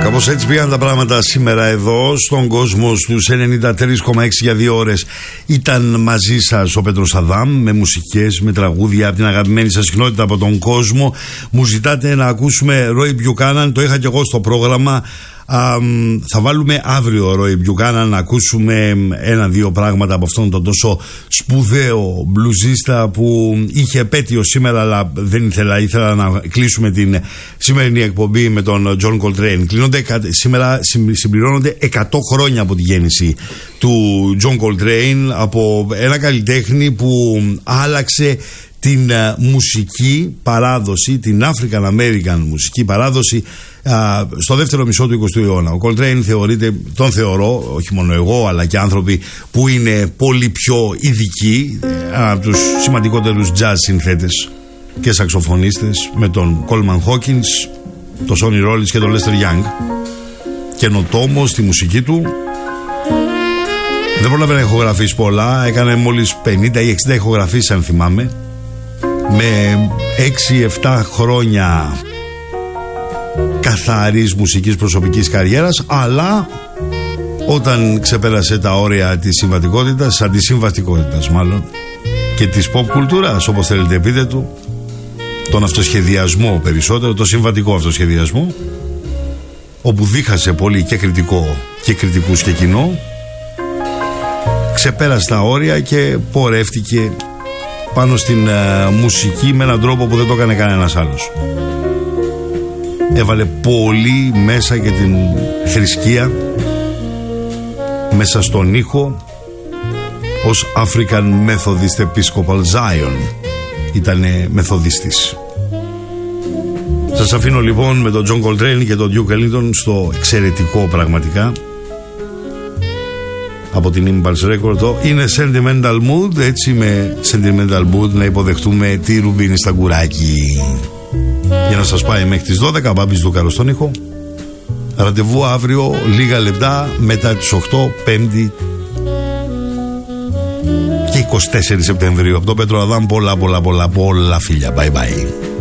Κάπως έτσι πήγαν τα πράγματα σήμερα εδώ στον κόσμο στους 93,6 για 2 ώρες. Ήταν μαζί σας ο Πέτρος Αδάμ με μουσικές, με τραγούδια από την αγαπημένη σας συχνότητα από τον κόσμο. Μου ζητάτε να ακούσουμε Roy Buchanan, το είχα και εγώ στο πρόγραμμα. Θα βάλουμε αύριο Roy Buchanan να ακούσουμε 1-2 πράγματα από αυτόν τον τόσο σπουδαίο μπλουζίστα που είχε επέτειο σήμερα, αλλά δεν ήθελα να κλείσουμε την σημερινή εκπομπή με τον John Coltrane. Σήμερα συμπληρώνονται 100 χρόνια από τη γέννηση του John Coltrane, από ένα καλλιτέχνη που άλλαξε την μουσική παράδοση, την African American μουσική παράδοση στο δεύτερο μισό του 20ου αιώνα. Ο Coltrane τον θεωρώ, όχι μόνο εγώ αλλά και άνθρωποι που είναι πολύ πιο ειδικοί, από τους σημαντικότερους jazz συνθέτες και σαξοφωνίστες, με τον Coleman Hawkins, τον Sonny Rollins και τον Lester Young. Καινοτόμος στη μουσική του, δεν πρόλαβε να ηχογραφήσει πολλά, έκανε μόλις 50 ή 60 ηχογραφήσεις αν θυμάμαι, με 6-7 χρόνια καθαρής μουσικής προσωπικής καριέρας, αλλά όταν ξεπέρασε τα όρια της συμβατικότητας, αντισυμβατικότητας μάλλον, και της pop κουλτούρας, όπως θέλετε πείτε του, τον αυτοσχεδιασμό περισσότερο, το συμβατικό αυτοσχεδιασμό, όπου δίχασε πολύ και κριτικό και κριτικούς και κοινό, ξεπέρασε τα όρια και πορεύτηκε πάνω στην μουσική με έναν τρόπο που δεν το έκανε κανένας άλλος. Έβαλε πολύ μέσα και την θρησκεία μέσα στον ήχο, ως African Methodist Episcopal Zion. Ήτανε μεθοδιστής. Σας αφήνω λοιπόν με τον John Coltrane και τον Duke Ellington στο εξαιρετικό πραγματικά από την Impulse Record. Είναι Sentimental Mood, έτσι με Sentimental Mood να υποδεχτούμε τη Ρουμπίνη στα κουράκι. Για να σας πάει μέχρι τις 12, Μπάμπης Δούκαρος στον ήχο. Ραντεβού αύριο λίγα λεπτά μετά τις 8, 5η και 24 Σεπτεμβρίου. Από τον Πέτρο Αδάμ πολλά φιλιά. Bye bye.